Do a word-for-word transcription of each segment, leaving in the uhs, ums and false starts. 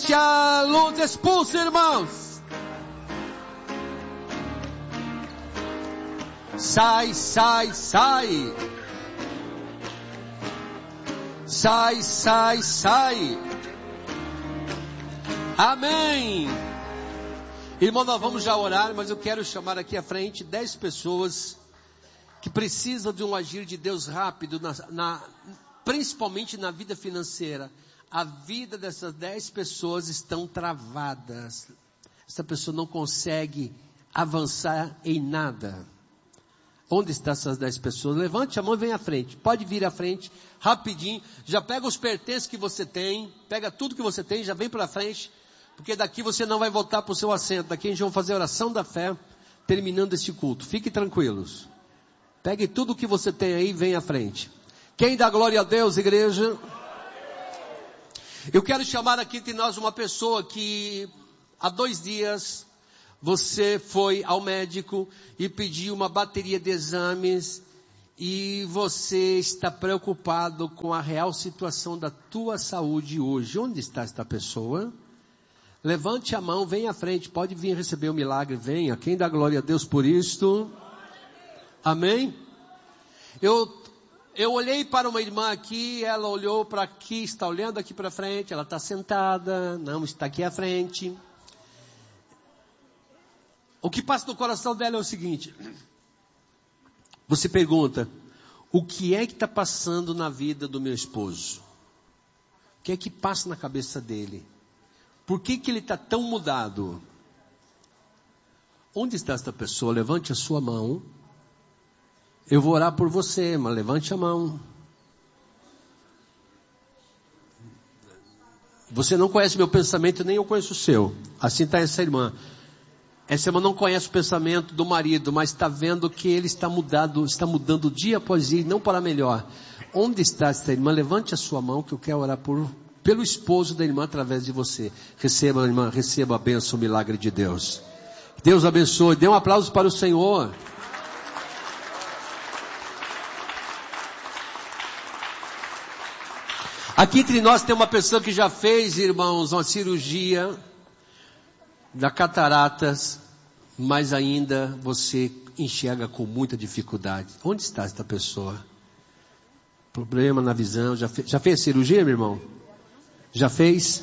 a luz, expulsa, irmãos. Sai, sai, sai. Sai, sai, sai. Amém. Irmão, nós vamos já orar, mas eu quero chamar aqui à frente dez pessoas que precisam de um agir de Deus rápido, na, na, principalmente na vida financeira. A vida dessas dez pessoas estão travadas. Essa pessoa não consegue avançar em nada. Onde estão essas dez pessoas? Levante a mão e vem à frente. Pode vir à frente, rapidinho. Já pega os pertences que você tem. Pega tudo que você tem, já vem para frente. Porque daqui você não vai voltar para o seu assento. Daqui a gente vai fazer a oração da fé, terminando este culto. Fiquem tranquilos. Pegue tudo que você tem aí e vem à frente. Quem dá glória a Deus, igreja? Eu quero chamar aqui entre nós uma pessoa que há dois dias você foi ao médico e pediu uma bateria de exames e você está preocupado com a real situação da tua saúde hoje. Onde está esta pessoa? Levante a mão, venha à frente, pode vir receber o milagre, venha. Quem dá glória a Deus por isto? Amém? Eu, eu olhei para uma irmã aqui, ela olhou para aqui, está olhando aqui para frente, ela está sentada, não está aqui à frente. O que passa no coração dela é o seguinte, você pergunta, o que é que está passando na vida do meu esposo? O que é que passa na cabeça dele? Por que que ele está tão mudado? Onde está esta pessoa? Levante a sua mão. Eu vou orar por você, mas levante a mão. Você não conhece meu pensamento, nem eu conheço o seu. Assim está essa irmã. Essa irmã não conhece o pensamento do marido, mas está vendo que ele está mudado, está mudando dia após dia, não para melhor. Onde está essa irmã? Levante a sua mão, que eu quero orar por, pelo esposo da irmã através de você. Receba, irmã, receba a bênção, o milagre de Deus. Deus abençoe. Dê um aplauso para o Senhor. Aqui entre nós tem uma pessoa que já fez, irmãos, uma cirurgia da cataratas, mas ainda você enxerga com muita dificuldade. Onde está esta pessoa? Problema na visão. Já fez, já fez cirurgia, meu irmão? Já fez?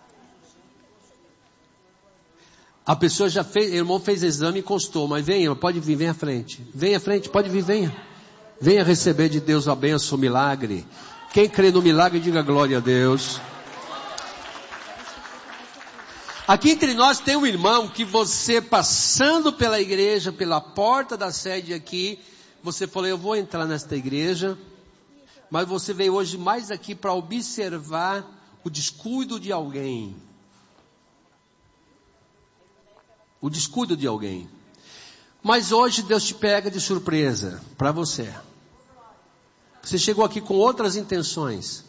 A pessoa já fez, o irmão fez exame e constou, mas venha, pode vir, venha à frente. Venha à frente, pode vir, venha. Venha receber de Deus a bênção, o milagre. Quem crê no milagre, diga glória a Deus. Aqui entre nós tem um irmão que você passando pela igreja, pela porta da sede aqui, você falou, eu vou entrar nesta igreja, mas você veio hoje mais aqui para observar o descuido de alguém. O descuido de alguém. Mas hoje Deus te pega de surpresa para você. Você chegou aqui com outras intenções.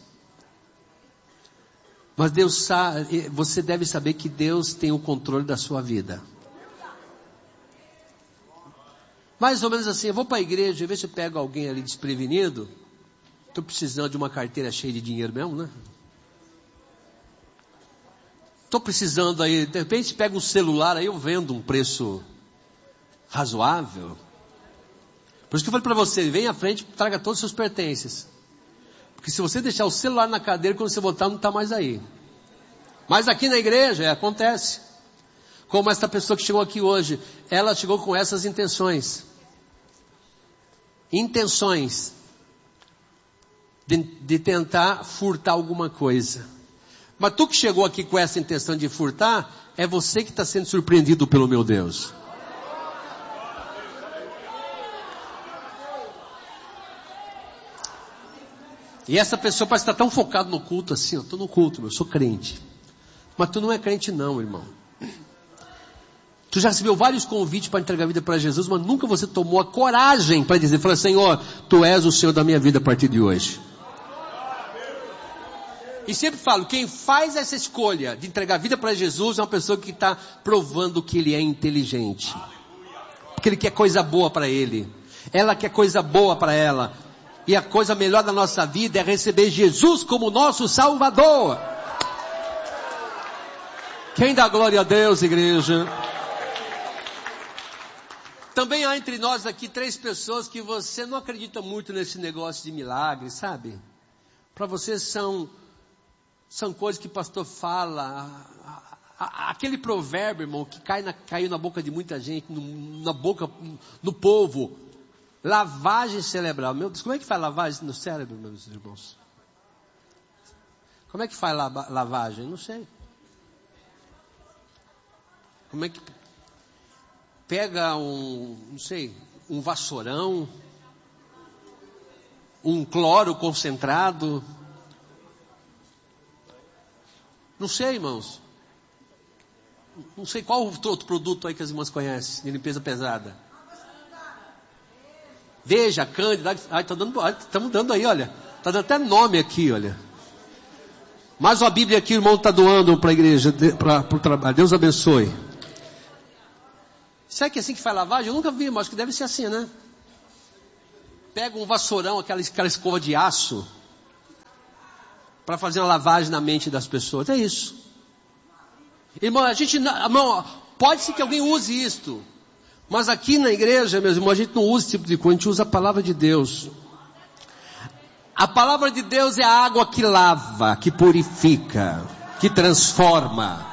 Mas Deus sabe, você deve saber que Deus tem o controle da sua vida. Mais ou menos assim, eu vou para a igreja e ver se eu pego alguém ali desprevenido. Estou precisando de uma carteira cheia de dinheiro mesmo, né? Estou precisando aí, de repente pega um celular aí, eu vendo um preço razoável. Por isso que eu falei para você, vem à frente, traga todos os seus pertences. Porque se você deixar o celular na cadeira, quando você voltar, não está mais aí. Mas aqui na igreja, é, acontece. Como essa pessoa que chegou aqui hoje, ela chegou com essas intenções. Intenções. De, de tentar furtar alguma coisa. Mas tu que chegou aqui com essa intenção de furtar, é você que está sendo surpreendido pelo meu Deus. E essa pessoa parece estar tão focada no culto assim, eu estou no culto, eu sou crente. Mas tu não é crente não, irmão. Tu já recebeu vários convites para entregar a vida para Jesus, mas nunca você tomou a coragem para dizer, fala, Senhor, tu és o Senhor da minha vida a partir de hoje. E sempre falo, quem faz essa escolha de entregar a vida para Jesus é uma pessoa que está provando que ele é inteligente. Porque ele quer coisa boa para ele. Ela quer coisa boa para ela. E a coisa melhor da nossa vida é receber Jesus como nosso Salvador. Quem dá glória a Deus, igreja? Também há entre nós aqui três pessoas que você não acredita muito nesse negócio de milagre, sabe? Para vocês são, são coisas que o pastor fala. Aquele provérbio, irmão, que cai na, caiu na boca de muita gente, no, na boca, no povo. Lavagem cerebral. Meu Deus, como é que faz lavagem no cérebro, meus irmãos? Como é que faz lava, lavagem? Não sei. Como é que... Pega um, não sei, um vassourão, um cloro concentrado. Não sei, irmãos. Não sei qual outro produto aí que as irmãs conhecem, de limpeza pesada. Veja, Cândida. Ai, tá dando, estamos dando aí, olha. Está dando até nome aqui, olha. Mais uma Bíblia aqui, o irmão está doando para a igreja, para o trabalho. Deus abençoe. Será que é assim que faz lavagem? Eu nunca vi, mas acho que deve ser assim, né? Pega um vassourão, aquela, aquela escova de aço, para fazer uma lavagem na mente das pessoas. É isso. Irmão, a gente, irmão, pode ser que alguém use isto, mas aqui na igreja, meus irmãos, a gente não usa esse tipo de coisa, a gente usa a palavra de Deus. A palavra de Deus é a água que lava, que purifica, que transforma.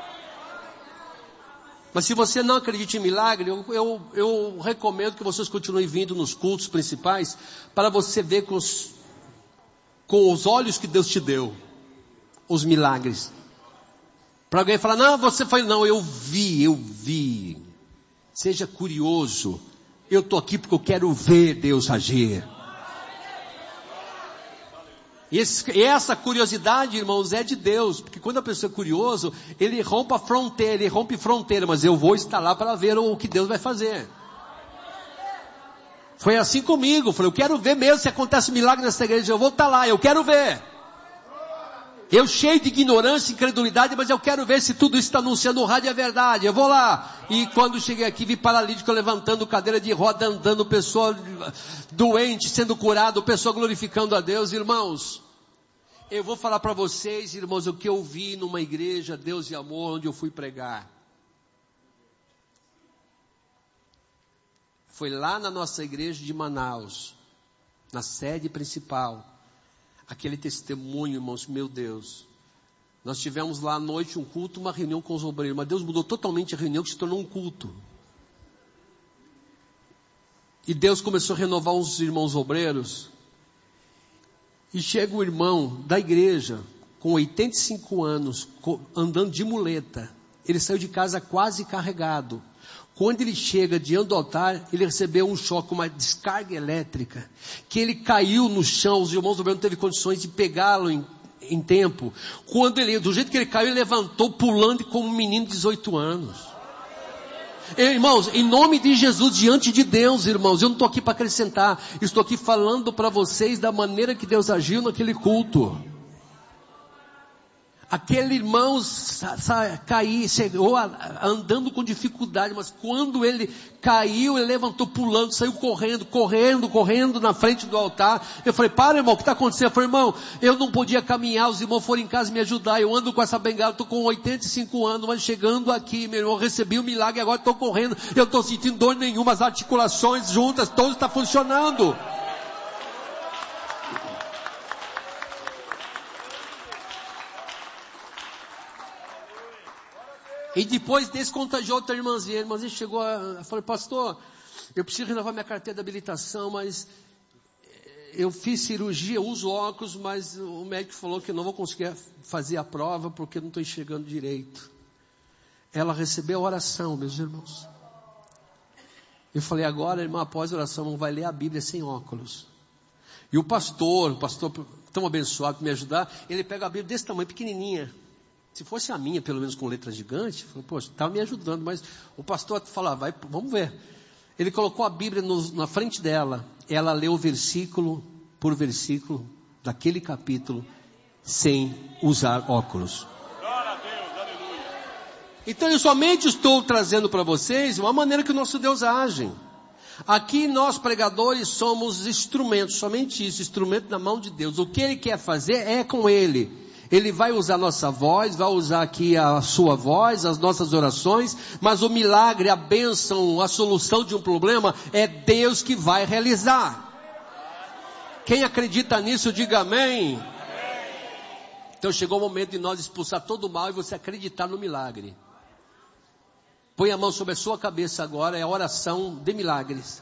Mas se você não acredita em milagre, eu, eu, eu recomendo que vocês continuem vindo nos cultos principais, para você ver com os, com os olhos que Deus te deu, os milagres. Para alguém falar, não, você foi, não, eu vi, eu vi. Seja curioso, eu estou aqui porque eu quero ver Deus agir. E, esse, e essa curiosidade, irmãos, é de Deus, porque quando a pessoa é curioso, ele rompe a fronteira, ele rompe fronteira, mas eu vou estar lá para ver o que Deus vai fazer. Foi assim comigo, falei, eu quero ver mesmo se acontece um milagre nessa igreja, eu vou estar lá, eu quero ver. Eu cheio de ignorância e incredulidade, mas eu quero ver se tudo isso está anunciando no rádio é verdade, eu vou lá. E quando cheguei aqui, vi paralítico levantando cadeira de roda, andando, pessoa doente sendo curado, pessoa glorificando a Deus. Irmãos, eu vou falar para vocês, irmãos, o que eu vi numa igreja, Deus e Amor, onde eu fui pregar. Foi lá na nossa igreja de Manaus, na sede principal. Aquele testemunho, irmãos, meu Deus. Nós tivemos lá à noite um culto, uma reunião com os obreiros. Mas Deus mudou totalmente a reunião, que se tornou um culto. E Deus começou a renovar os irmãos obreiros. E chega um irmão da igreja, com oitenta e cinco anos, andando de muleta. Ele saiu de casa quase carregado. Quando ele chega diante do altar, ele recebeu um choque, uma descarga elétrica, que ele caiu no chão, os irmãos do governo não teve condições de pegá-lo em, em tempo. Quando ele, do jeito que ele caiu, ele levantou pulando como um menino de dezoito anos. Irmãos, em nome de Jesus, diante de Deus, irmãos, eu não estou aqui para acrescentar, estou aqui falando para vocês da maneira que Deus agiu naquele culto. Aquele irmão caiu, chegou andando com dificuldade, mas quando ele caiu, ele levantou pulando, saiu correndo, correndo, correndo na frente do altar. Eu falei, para irmão, o que está acontecendo? Eu falei, irmão, eu não podia caminhar, os irmãos foram em casa me ajudar, eu ando com essa bengala, estou com oitenta e cinco anos, mas chegando aqui, meu irmão, recebi o milagre, agora estou correndo, eu estou sentindo dor nenhuma, as articulações juntas, tudo está funcionando. E depois desse contagiou outra irmãzinha. A irmãzinha chegou a falar, pastor, eu preciso renovar minha carteira de habilitação, mas eu fiz cirurgia, eu uso óculos, mas o médico falou que eu não vou conseguir fazer a prova porque eu não estou enxergando direito. Ela recebeu a oração, meus irmãos. Eu falei, agora, irmã, após a oração, não vai ler a Bíblia sem óculos. E o pastor, o pastor tão abençoado para me ajudar, ele pega a Bíblia desse tamanho, pequenininha. Se fosse a minha, pelo menos com letras gigantes, falou, poxa, estava me ajudando, mas o pastor falou, vai, vamos ver. Ele colocou a Bíblia no, na frente dela, ela leu versículo por versículo daquele capítulo, sem usar óculos. Glória a Deus, aleluia. Então eu somente estou trazendo para vocês uma maneira que o nosso Deus age. Aqui nós pregadores somos instrumentos, somente isso, instrumento na mão de Deus. O que Ele quer fazer é com Ele. Ele vai usar a nossa voz, vai usar aqui a sua voz, as nossas orações, mas o milagre, a bênção, a solução de um problema é Deus que vai realizar. Quem acredita nisso, diga amém. Então chegou o momento de nós expulsar todo o mal e você acreditar no milagre. Põe a mão sobre a sua cabeça agora, é a oração de milagres.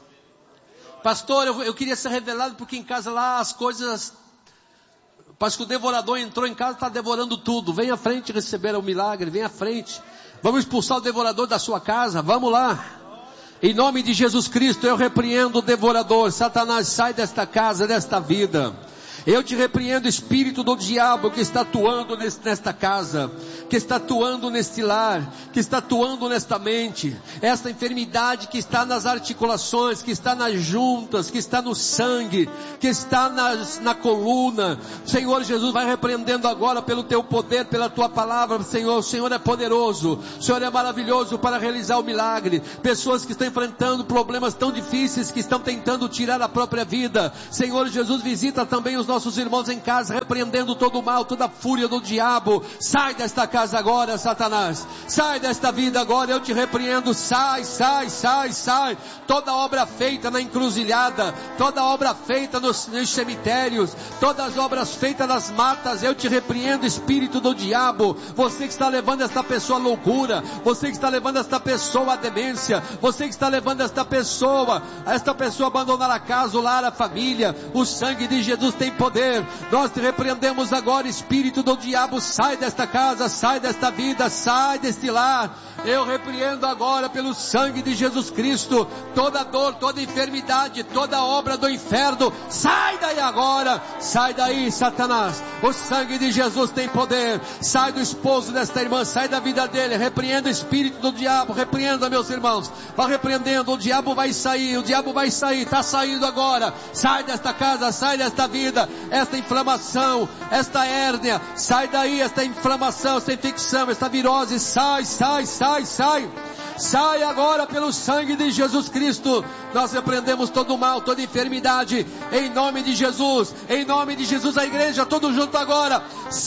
Pastor, eu, eu queria ser revelado porque em casa lá as coisas... Parece que o devorador entrou em casa e está devorando tudo. Vem à frente receber o milagre, vem à frente. Vamos expulsar o devorador da sua casa, vamos lá. Em nome de Jesus Cristo, eu repreendo o devorador. Satanás, sai desta casa, desta vida. Eu te repreendo, espírito do diabo que está atuando nesta casa, que está atuando neste lar, que está atuando nesta mente, esta enfermidade que está nas articulações, que está nas juntas, que está no sangue, que está nas, na coluna. Senhor Jesus, vai repreendendo agora pelo teu poder, pela tua palavra, Senhor. O Senhor é poderoso, o Senhor é maravilhoso para realizar o milagre. Pessoas que estão enfrentando problemas tão difíceis, que estão tentando tirar a própria vida. Senhor Jesus, visita também os nossos nossos irmãos em casa, repreendendo todo o mal, toda a fúria do diabo. Sai desta casa agora, Satanás. Sai desta vida agora, eu te repreendo. Sai, sai, sai, sai. Toda obra feita na encruzilhada, toda obra feita nos, nos cemitérios, todas as obras feitas nas matas, eu te repreendo, espírito do diabo. Você que está levando esta pessoa à loucura, você que está levando esta pessoa à demência, você que está levando esta pessoa, esta pessoa a abandonar a casa, o lar, a família. O sangue de Jesus tem poder. Nós te repreendemos agora, espírito do diabo. Sai desta casa, sai desta vida, sai deste lar. Eu repreendo agora pelo sangue de Jesus Cristo toda dor, toda enfermidade, toda obra do inferno. Sai daí agora, sai daí, Satanás. O sangue de Jesus tem poder. Sai do esposo desta irmã, sai da vida dele. Repreenda o espírito do diabo, repreenda, meus irmãos. Vá repreendendo, o diabo vai sair, o diabo vai sair, está saindo agora. Sai desta casa, sai desta vida. Esta inflamação, esta hérnia, sai daí, esta inflamação, esta infecção, esta virose, sai, sai, sai, sai, sai agora pelo sangue de Jesus Cristo. Nós repreendemos todo o mal, toda enfermidade, em nome de Jesus, em nome de Jesus, a igreja, todo junto agora,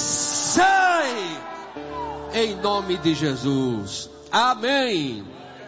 sai, em nome de Jesus, amém.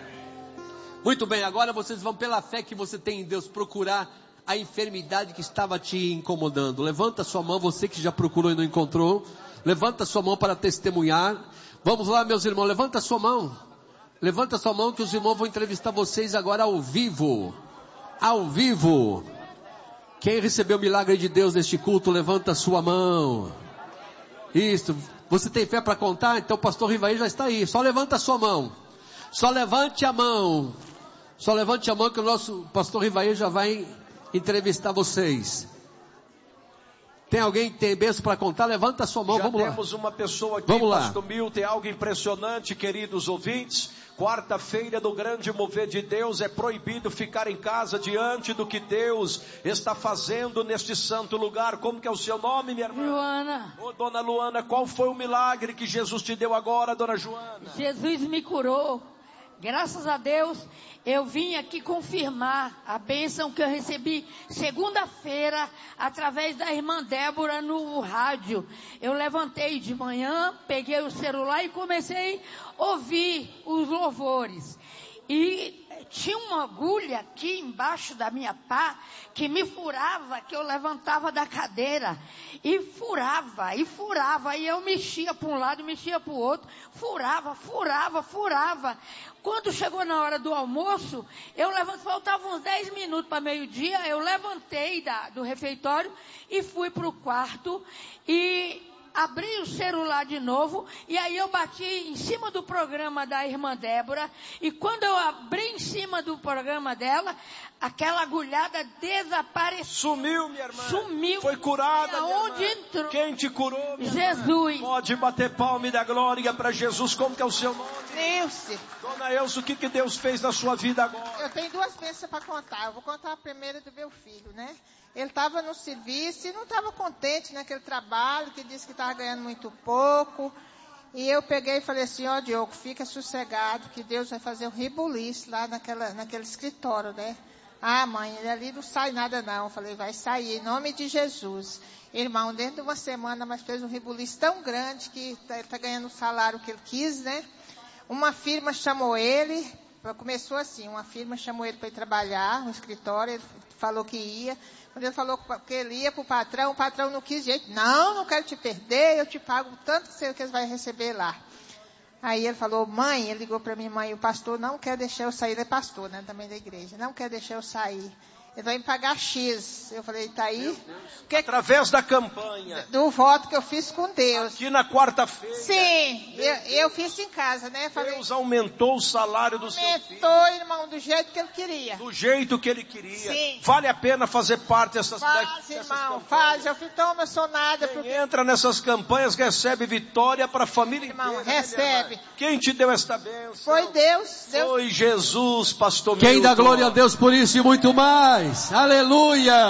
Muito bem, agora vocês vão, pela fé que você tem em Deus, procurar a enfermidade que estava te incomodando. Levanta sua mão, você que já procurou e não encontrou. Levanta sua mão para testemunhar. Vamos lá, meus irmãos, levanta sua mão. Levanta sua mão que os irmãos vão entrevistar vocês agora ao vivo. Ao vivo. Quem recebeu o milagre de Deus neste culto, levanta sua mão. Isso. Você tem fé para contar? Então o pastor Rivaí já está aí. Só levanta sua mão. Só levante a mão. Só levante a mão que o nosso pastor Rivaí já vai entrevistar vocês. Tem alguém que tem bênção para contar? Levanta a sua mão, Já vamos lá. Já temos uma pessoa aqui, vamos pastor lá. Milton, é algo impressionante, queridos ouvintes. Quarta-feira do grande mover de Deus, é proibido ficar em casa diante do que Deus está fazendo neste santo lugar. Como que é o seu nome, minha irmã? Luana. Ô, dona Luana, qual foi o milagre que Jesus te deu agora, dona Joana? Jesus me curou. Graças a Deus, eu vim aqui confirmar a bênção que eu recebi segunda-feira, através da irmã Débora no rádio. Eu levantei de manhã, peguei o celular e comecei a ouvir os louvores. E tinha uma agulha aqui embaixo da minha pá, que me furava, que eu levantava da cadeira, e furava, e furava, e eu mexia para um lado, mexia para o outro, furava, furava, furava. Quando chegou na hora do almoço, eu levantei, faltavam uns dez minutos para meio-dia, eu levantei da, do refeitório e fui para o quarto e abri o celular de novo, e aí eu bati em cima do programa da irmã Débora, e quando eu abri em cima do programa dela, aquela agulhada desapareceu. Sumiu, minha irmã. Sumiu. Foi curada, minha Onde irmã. entrou? Quem te curou, minha Jesus. irmã? Pode bater palma e dar glória para Jesus. Como que é o seu nome? Nilce. Dona Elza, o que, que Deus fez na sua vida agora? Eu tenho duas bênçãos para contar. Eu vou contar a primeira do meu filho, né? Ele estava no serviço e não estava contente naquele trabalho, que disse que estava ganhando muito pouco. E eu peguei e falei assim, ó, oh, Diogo, fica sossegado, que Deus vai fazer um rebuliço lá naquela, naquele escritório, né? Ah, mãe, ali não sai nada não. Eu falei, vai sair, em nome de Jesus. Irmão, dentro de uma semana, mas fez um rebuliço tão grande que está tá ganhando o salário que ele quis, né? Uma firma chamou ele, começou assim, uma firma chamou ele para ir trabalhar no escritório, ele falou que ia. Quando ele falou que ele ia para o patrão, o patrão não quis jeito. Não, não quero te perder, eu te pago tanto que você vai receber lá. Aí ele falou, mãe, ele ligou para minha mãe, o pastor não quer deixar eu sair, ele é pastor, né, também da igreja, não quer deixar eu sair. Ele vai me pagar X. Eu falei, tá aí? Que... Através da campanha. Do voto que eu fiz com Deus. Aqui na quarta-feira. Sim, eu, eu fiz em casa, né? Falei, Deus aumentou o salário do seu filho. Aumentou, irmão, do jeito que ele queria. Do jeito que ele queria. Sim. Vale a pena fazer parte dessas, faz, dessas irmão, campanhas. Faz, eu fico tão emocionada. Quem porque... entra nessas campanhas recebe vitória para a família irmão, inteira. recebe. Né, Quem te deu esta bênção? Foi Deus. Deus. Foi Jesus, pastor Quem Milton. dá glória a Deus por isso e muito mais. Aleluia.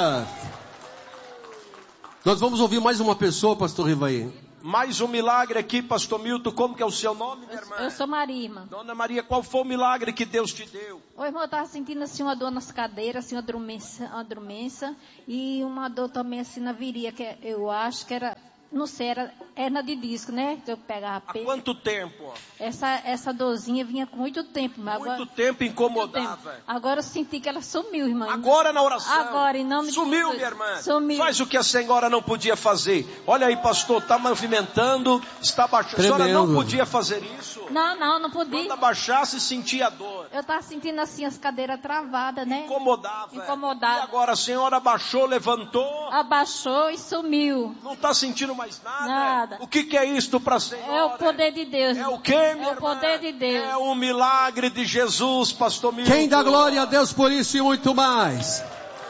Nós vamos ouvir mais uma pessoa, pastor Rivaí. Mais um milagre aqui, pastor Milton. Como que é o seu nome, minha irmã? Eu sou Maria, irmã. Dona Maria, qual foi o milagre que Deus te deu? Oi, irmão, eu estava sentindo assim uma dor nas cadeiras, assim uma dormência, uma dormência e uma dor também assim na virilha, que eu acho que era, não sei, era hernia de disco, né? Que eu pegava Há peso. quanto tempo? Essa, essa dorzinha vinha com muito tempo. Mas Muito agora, tempo incomodava. muito tempo. Agora eu senti que ela sumiu, irmã. Agora na oração. Agora, em nome de Sumiu, Jesus. minha irmã. Sumiu. Faz o que a senhora não podia fazer. Olha aí, pastor, está movimentando, está baixando. A senhora não podia fazer isso? Não, não, não podia. Quando abaixasse, sentia dor. Eu estava sentindo assim as cadeiras travadas, né? Incomodava. Incomodava. E agora a senhora abaixou, levantou. Abaixou e sumiu. Não está sentindo mais nada? Nada. O que, que é isto para a senhora? É o poder de Deus. É o que, minha irmã? É o poder de Deus. É o milagre de Jesus, pastor Milton. Quem dá glória a Deus por isso e muito mais.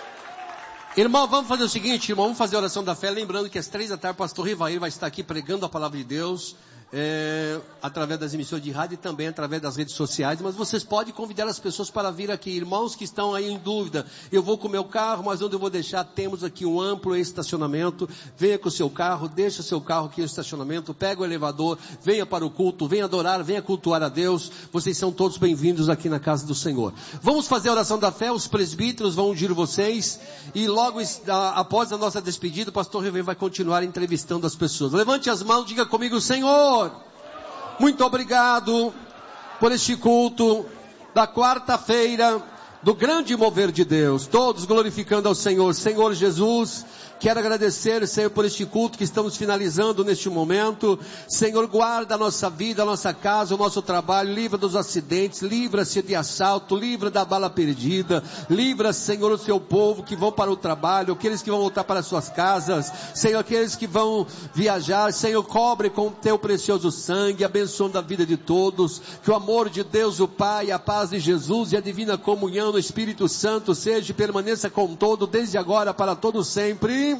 Irmão, vamos fazer o seguinte, irmão, vamos fazer a oração da fé, lembrando que às três da tarde o pastor Rivaí vai estar aqui pregando a palavra de Deus, é, através das emissoras de rádio e também através das redes sociais, mas vocês podem convidar as pessoas para vir aqui, irmãos que estão aí em dúvida, eu vou com o meu carro, mas onde eu vou deixar, temos aqui um amplo estacionamento, venha com o seu carro, deixa o seu carro aqui no estacionamento, pega o elevador, venha para o culto, venha adorar, venha cultuar a Deus, vocês são todos bem-vindos aqui na casa do Senhor. Vamos fazer a oração da fé, os presbíteros vão ungir vocês, e logo após a nossa despedida, o pastor Rivaí vai continuar entrevistando as pessoas. Levante as mãos, diga comigo, Senhor, muito obrigado por este culto da quarta-feira do grande mover de Deus, todos glorificando ao Senhor. Senhor Jesus, quero agradecer, Senhor, por este culto que estamos finalizando neste momento. Senhor, guarda a nossa vida, a nossa casa, o nosso trabalho, livra dos acidentes, livra-se de assalto, livra da bala perdida, livra, Senhor, o seu povo que vão para o trabalho, aqueles que vão voltar para suas casas, Senhor, aqueles que vão viajar, Senhor, cobre com o teu precioso sangue, abençoando a vida de todos, que o amor de Deus, o Pai, a paz de Jesus e a divina comunhão do Espírito Santo seja e permaneça com todo, desde agora para todo sempre.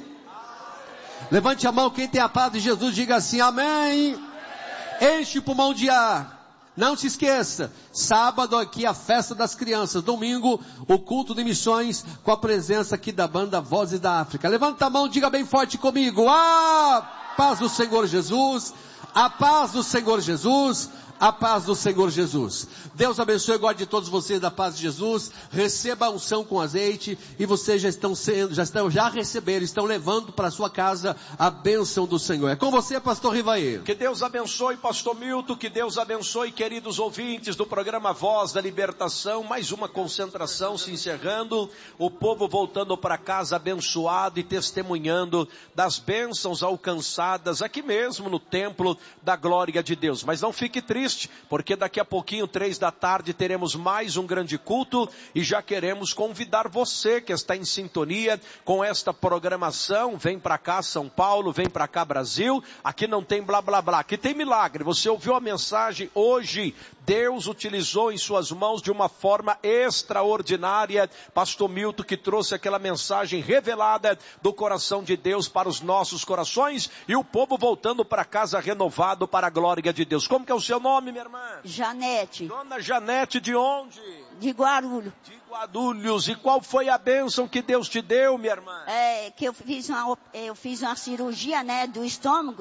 Levante a mão, quem tem a paz de Jesus, diga assim, amém. Enche o pulmão de ar. Não se esqueça, sábado aqui a festa das crianças, domingo o culto de missões com a presença aqui da banda Vozes da África. Levanta a mão, diga bem forte comigo, a paz do Senhor Jesus, a paz do Senhor Jesus, a paz do Senhor Jesus. Deus abençoe e guarde todos vocês da paz de Jesus. Receba a unção com azeite e vocês já estão sendo, já estão, já receberam, estão levando para sua casa a bênção do Senhor. É com você, pastor Rivaí. Que Deus abençoe, pastor Milton, que Deus abençoe, queridos ouvintes do programa Voz da Libertação. Mais uma concentração se encerrando, o povo voltando para casa abençoado e testemunhando das bênçãos alcançadas aqui mesmo no templo da glória de Deus. Mas não fique triste, porque daqui a pouquinho, três da tarde, teremos mais um grande culto e já queremos convidar você que está em sintonia com esta programação. Vem para cá São Paulo, vem para cá Brasil, aqui não tem blá blá blá, aqui tem milagre. Você ouviu a mensagem hoje, Deus utilizou em suas mãos de uma forma extraordinária, pastor Milton, que trouxe aquela mensagem revelada do coração de Deus para os nossos corações e o povo voltando para casa renovado para a glória de Deus. Como que é o seu nome, minha irmã? Janete. Dona Janete, de onde? De Guarulhos. De Guarulhos. E qual foi a bênção que Deus te deu, minha irmã? É, que eu fiz uma, eu fiz uma cirurgia, né, do estômago,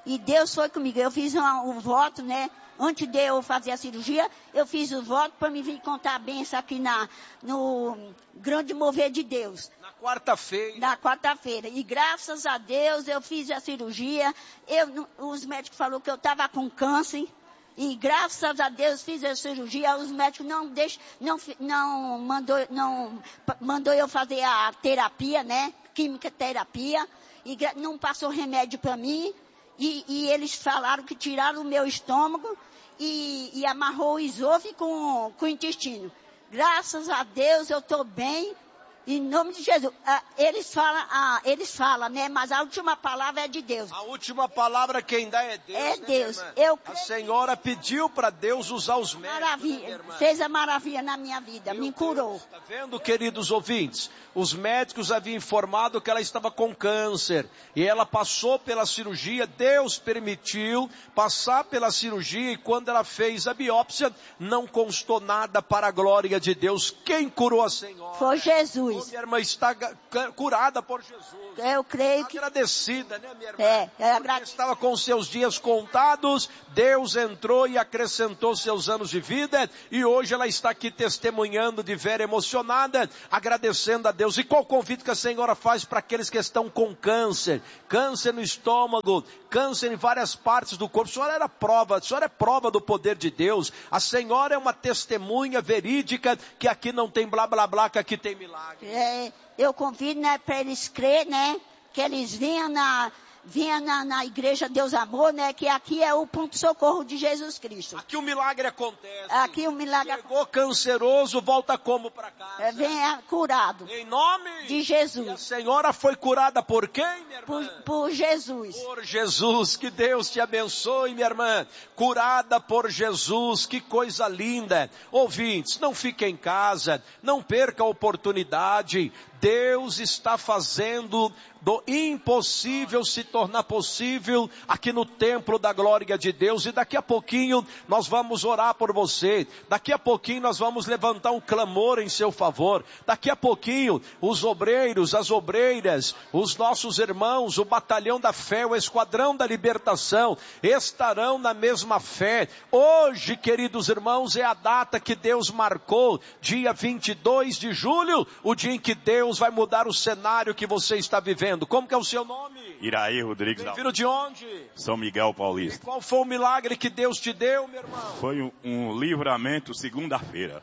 E Deus foi comigo. Eu fiz um, um voto, né? Antes de eu fazer a cirurgia, eu fiz o voto para me vir contar a benção aqui na, no Grande Mover de Deus. Na quarta-feira. Na quarta-feira. E graças a Deus eu fiz a cirurgia. Eu, os médicos falaram que eu estava com câncer. E graças a Deus fiz a cirurgia. Os médicos não deixam, não, não mandou, não mandou eu fazer a terapia, né? Química terapia. E não passou remédio para mim. E, e eles falaram que tiraram o meu estômago e, e amarrou o esôfago com, com o intestino. Graças a Deus eu estou bem, em nome de Jesus. Ah, eles falam, ah, eles falam, né? Mas a última palavra é de Deus. A última palavra quem dá é Deus. É né, Deus. Eu a senhora pediu para Deus usar os médicos. Maravilha. Né, fez a maravilha na minha vida, Meu me curou. Está vendo, queridos ouvintes? Os médicos haviam informado que ela estava com câncer. E ela passou pela cirurgia. Deus permitiu passar pela cirurgia. E quando ela fez a biópsia, não constou nada para a glória de Deus. Quem curou a senhora? Foi Jesus. Oh, minha irmã está curada por Jesus. Eu creio que... Agradecida, né, minha irmã? É, é Porque agra... estava com seus dias contados, Deus entrou e acrescentou seus anos de vida, e hoje ela está aqui testemunhando de vera emocionada, agradecendo a Deus. E qual o convite que a senhora faz para aqueles que estão com câncer? Câncer no estômago, câncer em várias partes do corpo. A senhora era prova, a senhora é prova do poder de Deus. A senhora é uma testemunha verídica que aqui não tem blá blá blá, que aqui tem milagre. É, eu convido, né, para eles crerem, né, que eles venham na, venham na, na igreja Deus Amor, né, que aqui é o ponto de socorro de Jesus Cristo. Aqui o milagre acontece. Aqui o milagre Chegou canceroso, volta como para casa? é, venha curado. Em nome de Jesus. E a senhora foi curada por quem, minha irmã? Por, por Jesus. Por Jesus, que Deus te abençoe, minha irmã. Curada por Jesus, que coisa linda. Ouvintes, não fique em casa, não perca a oportunidade. Deus está fazendo do impossível se tornar possível aqui no templo da glória de Deus. E daqui a pouquinho nós vamos orar por você. Daqui a pouquinho nós vamos levantar um clamor em seu favor. Daqui a pouquinho os obreiros, as obreiras, os nossos irmãos, o batalhão da fé, o esquadrão da libertação estarão na mesma fé. Hoje, queridos irmãos, é a data que Deus marcou, dia vinte e dois de julho, o dia em que Deus vai mudar o cenário que você está vivendo. Como que é o seu nome? Iraí Rodrigues. Vem vindo de onde? São Miguel Paulista. E qual foi o milagre que Deus te deu, meu irmão? Foi um, um livramento segunda-feira.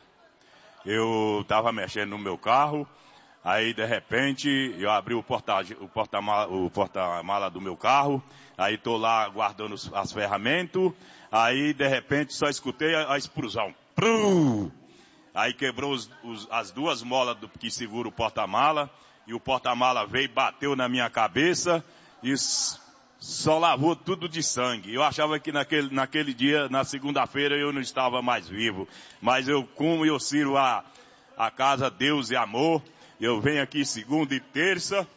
Eu estava mexendo no meu carro, aí de repente eu abri o porta, o porta-mala, o porta-mala do meu carro, aí estou lá guardando as ferramentas, aí de repente só escutei a, a explosão. Prum! Aí quebrou os, os, as duas molas do, que segura o porta-mala, e o porta-mala veio e bateu na minha cabeça, e só lavou tudo de sangue. Eu achava que naquele, naquele dia, na segunda-feira, eu não estava mais vivo. Mas eu, como eu sirvo a, a casa Deus e Amor, eu venho aqui segunda e terça,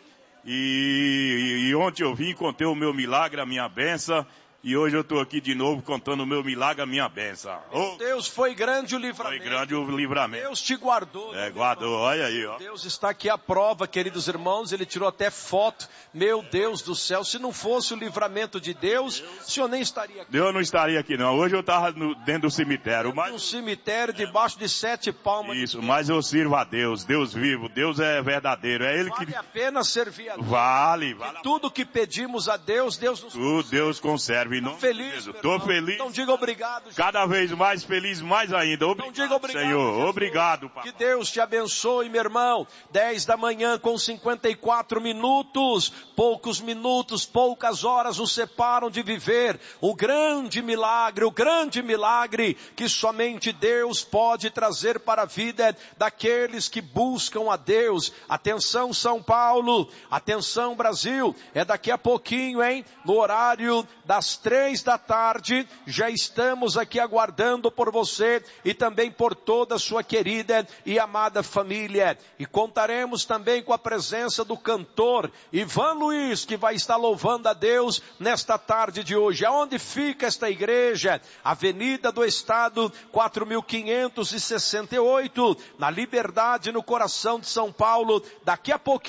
e, e, e ontem eu vim, contei o meu milagre, a minha bênção, e hoje eu estou aqui de novo contando o meu milagre, a minha bênção. Oh, Deus, foi grande o livramento. Foi grande o livramento. Deus te guardou. É, guardou, olha aí, ó. Deus está aqui à prova, queridos irmãos, ele tirou até foto. Meu Deus do céu, se não fosse o livramento de Deus, o senhor nem estaria aqui. Eu não estaria aqui não, hoje eu estava dentro do cemitério. Mas... Um cemitério debaixo de sete palmas. Isso, mas eu sirvo a Deus, Deus vivo, Deus é verdadeiro, é Ele vale que... Vale a pena servir a Deus. Vale, vale. Tudo que pedimos a Deus, Deus nos Tudo Deus conserva. Não feliz, estou feliz. Então diga obrigado. Jesus. Cada vez mais feliz, mais ainda. Obrigado, então diga obrigado, Senhor. Jesus. Obrigado, Pai. Que Deus te abençoe, meu irmão. dez da manhã com cinquenta e quatro minutos. Poucos minutos, poucas horas nos separam de viver o grande milagre, o grande milagre que somente Deus pode trazer para a vida daqueles que buscam a Deus. Atenção, São Paulo. Atenção, Brasil. É daqui a pouquinho, hein? No horário das três da tarde, já estamos aqui aguardando por você e também por toda a sua querida e amada família. E contaremos também com a presença do cantor Ivan Luiz, que vai estar louvando a Deus nesta tarde de hoje. Aonde fica esta igreja? Avenida do Estado, quatro mil quinhentos e sessenta e oito, na Liberdade, no coração de São Paulo. Daqui a pouquinho,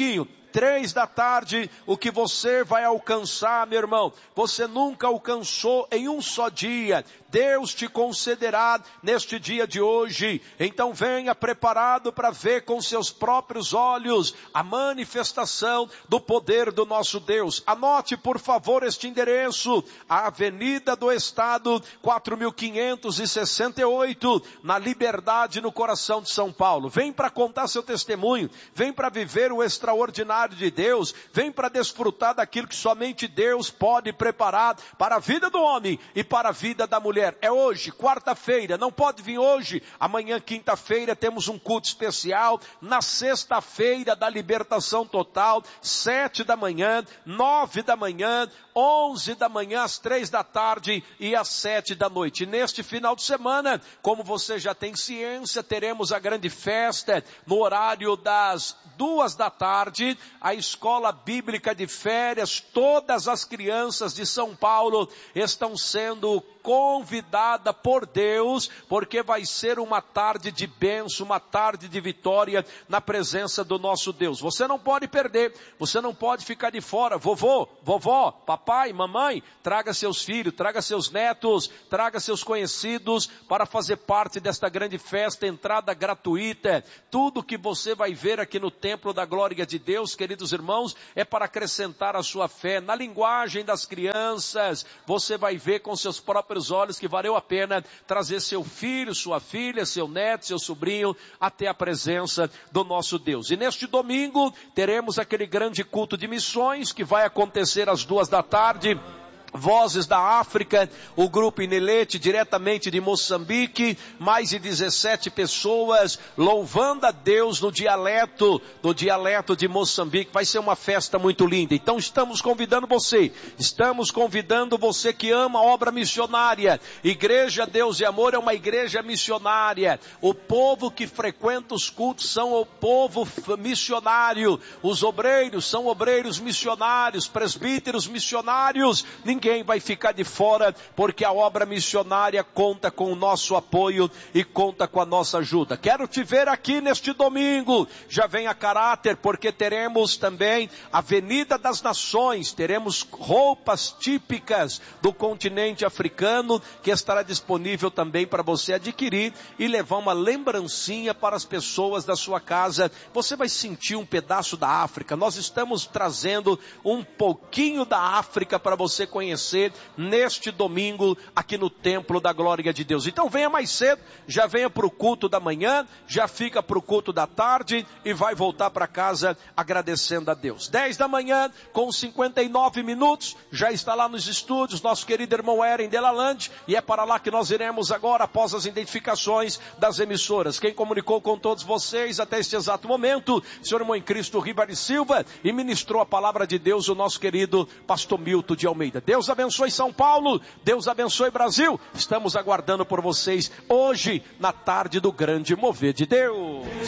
Três da tarde, o que você vai alcançar, meu irmão, você nunca alcançou em um só dia. Deus te concederá neste dia de hoje. Então venha preparado para ver com seus próprios olhos a manifestação do poder do nosso Deus. Anote, por favor, este endereço: a Avenida do Estado, quatro mil quinhentos e sessenta e oito, na Liberdade, no coração de São Paulo. Vem para contar seu testemunho, vem para viver o extraordinário de Deus, vem para desfrutar daquilo que somente Deus pode preparar para a vida do homem e para a vida da mulher. É hoje, quarta-feira, não pode vir hoje. Amanhã, quinta-feira, temos um culto especial. Na sexta-feira da libertação total, sete da manhã, nove da manhã, onze da manhã, às três da tarde e às sete da noite. E neste final de semana, como você já tem ciência, teremos a grande festa no horário das duas da tarde, a escola bíblica de férias. Todas as crianças de São Paulo estão sendo convidada por Deus, porque vai ser uma tarde de bênção, uma tarde de vitória na presença do nosso Deus. Você não pode perder, você não pode ficar de fora. Vovô, vovó, papai, mamãe, traga seus filhos, traga seus netos, traga seus conhecidos para fazer parte desta grande festa, entrada gratuita. Tudo que você vai ver aqui no templo da glória de Deus, queridos irmãos, é para acrescentar a sua fé. Na linguagem das crianças, você vai ver com seus próprios olhos que valeu a pena trazer seu filho, sua filha, seu neto, seu sobrinho até a presença do nosso Deus. E neste domingo teremos aquele grande culto de missões que vai acontecer às duas da tarde. Vozes da África, o grupo Inelete, diretamente de Moçambique, mais de dezessete pessoas louvando a Deus no dialeto, no dialeto de Moçambique. Vai ser uma festa muito linda. Então estamos convidando você, estamos convidando você que ama a obra missionária. Igreja Deus e Amor é uma igreja missionária. O povo que frequenta os cultos são o povo missionário. Os obreiros são obreiros missionários, presbíteros missionários. Ninguém vai ficar de fora, porque a obra missionária conta com o nosso apoio e conta com a nossa ajuda. Quero te ver aqui neste domingo. Já vem a caráter, porque teremos também a Avenida das Nações, teremos roupas típicas do continente africano, que estará disponível também para você adquirir e levar uma lembrancinha para as pessoas da sua casa. Você vai sentir um pedaço da África. Nós estamos trazendo um pouquinho da África para você conhecer neste domingo aqui no Templo da Glória de Deus. Então venha mais cedo, já venha para o culto da manhã, já fica para o culto da tarde e vai voltar para casa agradecendo a Deus. dez da manhã com cinquenta e nove minutos, já está lá nos estúdios nosso querido irmão Eren Delalande, e é para lá que nós iremos agora após as identificações das emissoras. Quem comunicou com todos vocês até este exato momento, senhor irmão em Cristo Ribari Silva, e ministrou a palavra de Deus o nosso querido pastor Milton de Almeida. Deus abençoe São Paulo, Deus abençoe Brasil. Estamos aguardando por vocês hoje, na tarde do grande mover de Deus.